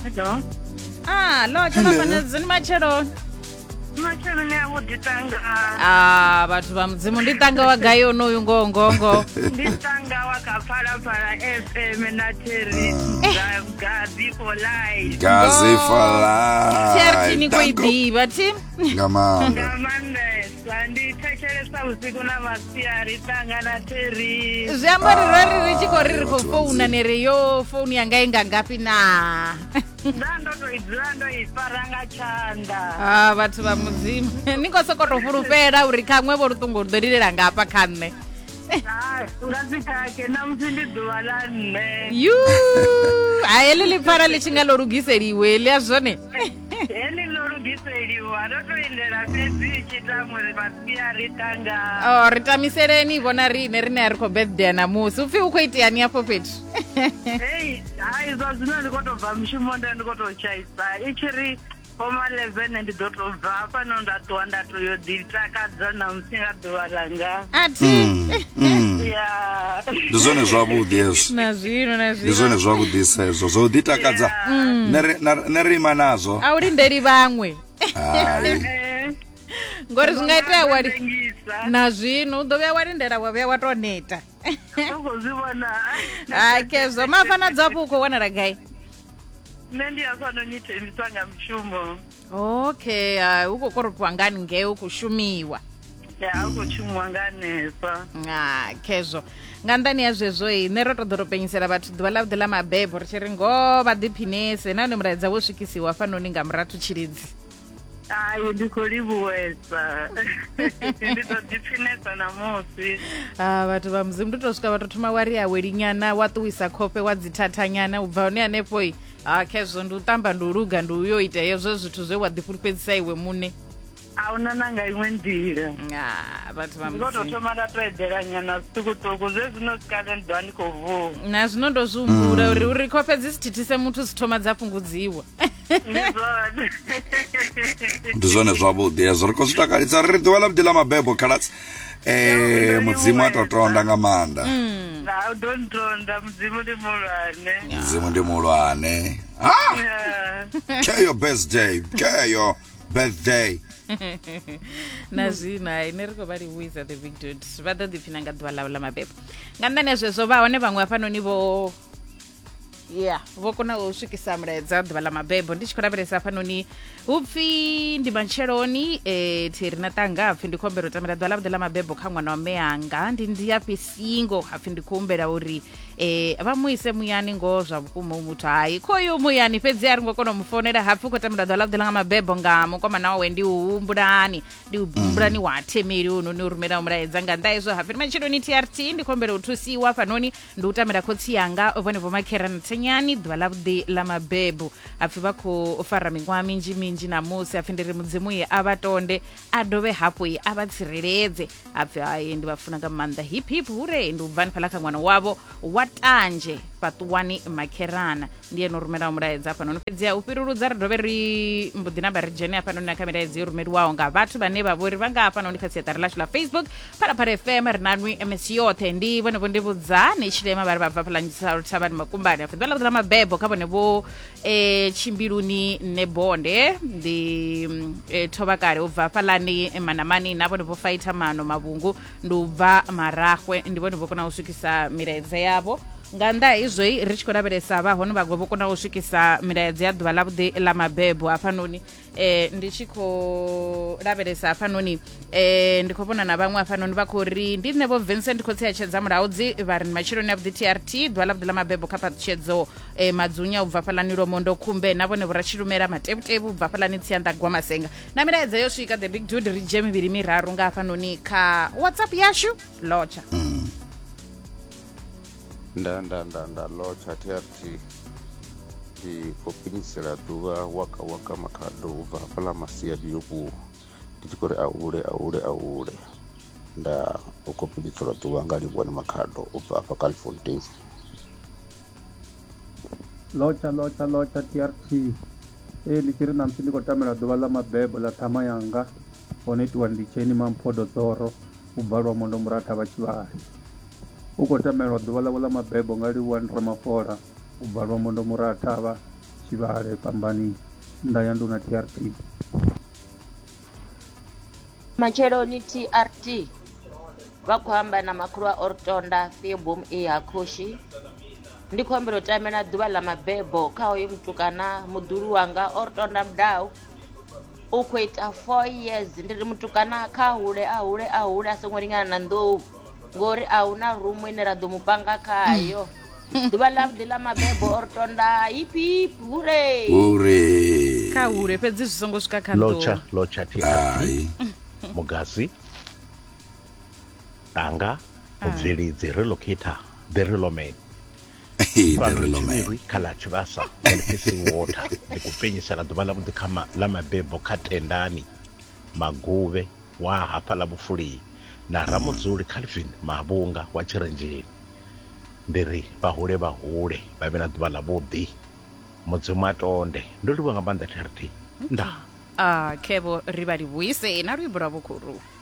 Hello. Lo chakafana zini machero. Machero ne awuditanga. Bathu bamudzimu nditanga wagayo noyu ngongongo. Nditanga wakaphala FM na Terry. Gazi for life. Gazi for life. Chertini kuidiva ti. Ngamanda. Nditecheresa usiku na masiari tanga na Terry. Zviambari rari richiko kufona nereyo foni yanga inga ngapi na. Ndando iparanga chanda. Bathu bamudzimu nikosokotofurupera uri kamwe vorutungo rudorirera ngapa kanne. Ungazikake namsindi duvalane. Ayelili para lichinga lorugiseriwe liazvone. Eni lorugiseriwa rotoendera pezi chitamwe masiari tanga. Ritamisereni vona rine ariko birthday namusi ufi ukoitiani yapo petu. Hey, izvo zvino ndikotobva mushumo ndikotochaisa ichiri koma 11 ndidotobva pano ndatowa ndatoyodzitakadza namusinga dhuva langa ati ndizvone zvavudi izvo ndizvone zvavudi sezvo zvodzitakadza nerima nazvo aurinderi vamwe ngori zvingaitira wari nazvino udovya warindera wavya watoneta ugozvivona kezvo mafana dzapo ukowana ragai nendiyafanonitembisanga mushumo okay uko korupwangani nge ukushumiwa ukuchumwa nganesa kezvo ngandani yazvezvo nerotodhoropenyisera vathu dhuva lavudi lamabhebho richiri ngo vadiphinese nane muraidza wosvikisiwa fanoninga muratu chiridzi ayi ndikolivuwesa nditodiphinesa namusi vathu vamuzimu ndotosvika vatotuma wari awerinyana watuwisa kope wadzitatanyana ubva neanepoi kezvo ndiutamba ndiuruga ndiuyoita yezvo zvithu zvewadhipuripedzisa iwe mune auna nanga imwe ndira vathu ndikototoma ndatoedhera nyana situkutuku zvezvinosikale ndwa ndikovhuu nazvinondozvumbura uri uri kope dzisititise muthu zitoma dzapungudziwa ndizvone zvavudi izvo rikozvitakaritsa riri dhuva lavudi lamabhebho kalatsi mudzimu atotonda ngamanda dontonda mudzimu ndi mulwane mudzimu ndi mulwane keyo birthday nazvino hai neriko vari wiza the big dude vadodiphinanga dhuva lavo lamabhebho ngandani zvezvo vaone vamwe vafanonivo vokona usvikisa muraidza dhuva lamabhebho ndichikoraveresa panoni upfi ndimancheroni tiri natanga hapfi ndikombera utamira dhuva lavudi lamabhebho kamwana wamehanga ndindiyapi singo hapfi ndikuumbera uri vamuise muyani ngo zvavukumo mutu hai koyo muyani pedzi ari ngokona mufonera hapfi ukotamira dhuva lavudi lamabhebho ngamukomana wawe ndiuumburani watemeri uno niurumira muraidza ngandaizvo hapfi ndimancheroni trt ndikombera utusiwa panoni ndiutamira kotsi yanga vonevo makerana nyani dhuva lavudi lamabhebho hapfi vakufara mingwa minji namusi hapfi ndiri mudzimu avatonde adove hapo avatsireredze hapfi hai ndivafunanga manda hip hure ndiubvani palaka mwana wavo watanje patuwani makerana ndiye norumira muraidza pano nopedzia upirurudza ridove ri mbudhinamba rijeni apanoni akamiraidzi urumiri wawo ngavathu vane vavori vanga panoni katsiatari lacho la facebook parapara fm rinanwi ms yothe ndivonevo ndivudza nechirema vari vabva palanyisarutavani makumbani hapfi dhuva lavudi lamabhebho kavonevo chimbiruni nebonde ndi tovakare ubva palani manamani navonevo faita mano mavungu ndubva marahwe ndivonevo kona usvikisa miraidza yavo nganda izvoi richikoraveresa vahonu vagwe vokona usvikisa miraidza yadhuva lavudi lamabhebho afanoni ndichikoraveresa afanoni ndikopona navamwe afanoni vakori ndinevo vincent kotseya chedza muraudzi vari machironi avudi trt dhuva lavudi lamabhebho kapachedzo madzunya ubva palani romondo kumbe navonevo rachirumera matevutevu ubva palani tsiandagwa masenga namiraidza yosvika the big dude rije miviri miraru ngaafanoni ka whatsapp yashu locha locha trt ndikopinisira dhuva waka makhado ubva pala masiyadi yoku ndichikori aure nda ukopinisira dhuva ngalibwani makhado ubva pa California locha trt lichiri namsi ndikotamira dhuva lamabhebho latama yanga onetiwa ndicheni mamphodo dzoro ubva lwamondo murata vachivari ukotamirwa dhuva lavo lamabhebho ngaliwani ramafora ubva lwamondo muratava Tshivhale Pambani Ndayandu na TRT. Macheloni TRT vha khou amba na makhulu a Ortonda Theobom Hakoshi. Ndi khou ambela u tamela ḓuvha ḽa mabebo kha hoyo mutukana muḓulu wanga Ortonda Mdau. U khou ita 4 years ndi ri mutukana kha hule a songo lingana na nḓou ngori a huna rumu ine ra ḓo mupanga khayo. Ḓuvha ḽa mabebo Ortonda hipi hure kha hure fhedzi zwi songo swika kha nḓou. Locha TRT Mugazi Anga Mubvelidzi Relocator The Reloman Reloman khala Chivasa Facing Water ndikupenyisela ḓuvha ḽa vhuḓi kha ḽa mabebo kha Tendani Maguve wa hafha ḽa Vhufuli na Ramudzuli Calvin Mabunga wa Tshirenzheni. Ndiri vhahule vha vhe na ḓuvha ḽa vhuḓi Mudzimu atonde ndo livha nga maanḓa TRT nda Khebo ri vha livhuise na luimbo lwa vhukhuru.